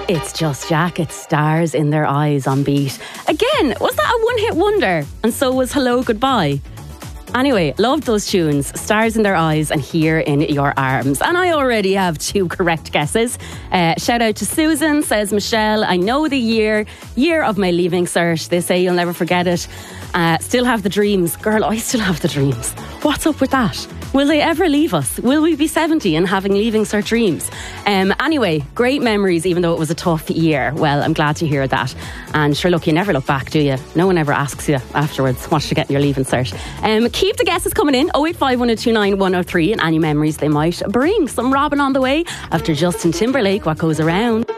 It's Just Jack, it's Stars in Their Eyes on Beat. Again, was that a one-hit wonder? And so was Hello Goodbye. Anyway, loved those tunes, Stars in Their Eyes and Here in Your Arms. And I already have 2 correct guesses. Shout out to Susan, says Michelle, I know the year of my leaving cert. They say you'll never forget it. Still have the dreams. Girl, I still have the dreams. What's up with that? Will they ever leave us? Will we be 70 and having leaving cert dreams? Anyway, great memories, even though it was a tough year. Well, I'm glad to hear that. And sure, look, you never look back, do you? No one ever asks you afterwards what you get in your leaving cert. Keep the guesses coming in, 085 1029 103, and any memories they might bring. Some Robin on the way after Justin Timberlake, What Goes Around.